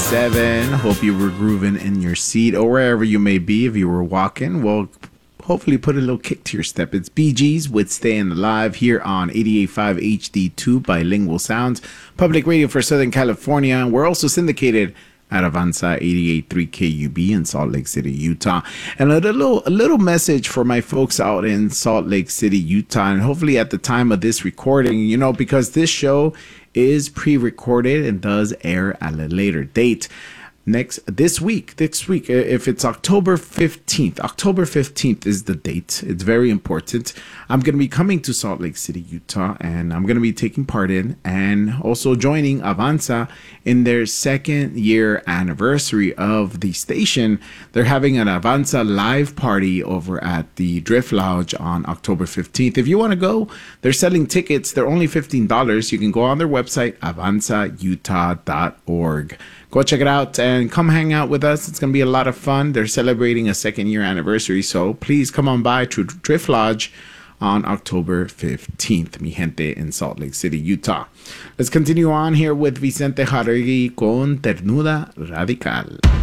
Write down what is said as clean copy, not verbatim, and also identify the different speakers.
Speaker 1: 7. Hope you were grooving in your seat or wherever you may be. If you were walking, well, hopefully put a little kick to your step. It's BG's with Staying Alive here on 88.5 HD2 Bilingual Sounds, public radio for Southern California. We're also syndicated at Avanza 88.3 KUB in Salt Lake City, Utah. And a little message for my folks out in Salt Lake City, Utah, and hopefully at the time of this recording, because this show is pre-recorded and does air at a later date. This week, if it's October 15th is the date. It's very important. I'm going to be coming to Salt Lake City, Utah, and I'm going to be taking part in and also joining Avanza in their second year anniversary of the station. They're having an Avanza live party over at the Drift Lounge on October 15th. If you want to go, they're selling tickets. They're only $15. You can go on their website, avanzautah.org. Go check it out and come hang out with us. It's going to be a lot of fun. They're celebrating a second year anniversary, so please come on by to Drift Lodge on October 15th, mi gente, in Salt Lake City, Utah. Let's continue on here with Vicente Jauregui con Ternura Radical.